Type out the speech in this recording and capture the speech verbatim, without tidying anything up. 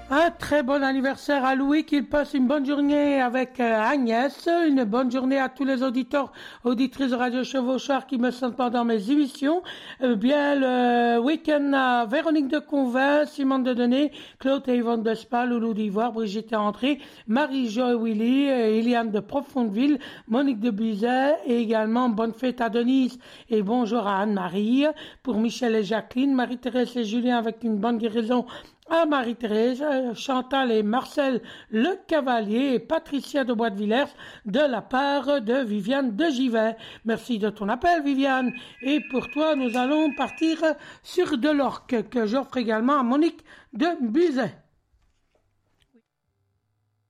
Un très bon anniversaire à Louis, qu'il passe une bonne journée avec euh, Agnès, une bonne journée à tous les auditeurs, auditrices de Radio Chevauchard qui me sentent pendant mes émissions. Euh, bien le week-end à Véronique de Convin, Simone de Denet, Claude et Yvonne de Spa, Loulou d'Ivoire, Brigitte Entrée, Marie-Jo et Willy, euh, Eliane de Profondeville, Monique de Buzet et également bonne fête à Denise et bonjour à Anne-Marie. Pour Michel et Jacqueline, Marie-Thérèse et Julien avec une bonne guérison à Marie-Thérèse, Chantal et Marcel Le Cavalier et Patricia de Bois de Villers de la part de Viviane de Givet. Merci de ton appel, Viviane. Et pour toi, nous allons partir sur de l'orque que j'offre également à Monique de Buzet.